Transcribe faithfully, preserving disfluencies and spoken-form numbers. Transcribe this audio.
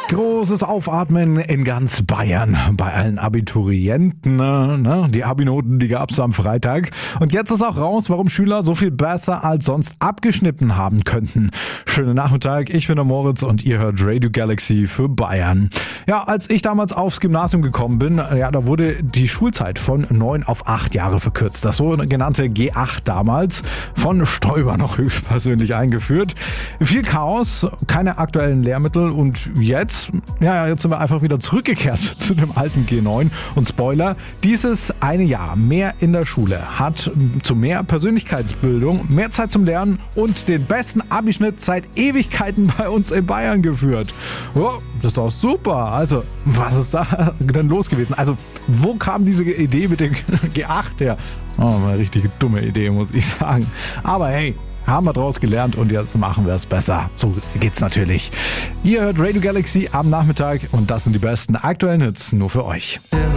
Großes Aufatmen in ganz Bayern bei allen Abiturienten. Ne? Die Abi-Noten, die gab's am Freitag. Und jetzt ist auch raus, warum Schüler so viel besser als sonst abgeschnitten haben könnten. Schönen Nachmittag, ich bin der Moritz und ihr hört Radio Galaxy für Bayern. Ja, als ich damals aufs Gymnasium gekommen bin, ja, da wurde die Schulzeit von neun auf acht Jahre verkürzt. Das sogenannte G acht damals, von Stoiber noch höchstpersönlich eingeführt. Viel Chaos, keine aktuellen Lehrmittel und jetzt Ja, jetzt sind wir einfach wieder zurückgekehrt zu dem alten G neun. Und Spoiler, dieses eine Jahr mehr in der Schule hat zu mehr Persönlichkeitsbildung, mehr Zeit zum Lernen und den besten Abischnitt seit Ewigkeiten bei uns in Bayern geführt. Oh, das ist doch super. Also, was ist da denn los gewesen? Also, wo kam diese Idee mit dem G acht her? Oh, eine richtig dumme Idee, muss ich sagen. Aber hey, haben wir draus gelernt und jetzt machen wir es besser. So geht's natürlich. Ihr hört Radio Galaxy am Nachmittag und das sind die besten aktuellen Hits nur für euch.